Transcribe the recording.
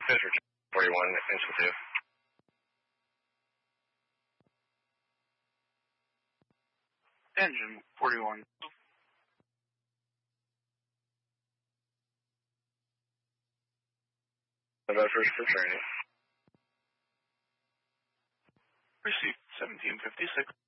Fisher 41, Inch 2. Engine 41. November for training. Received 1756.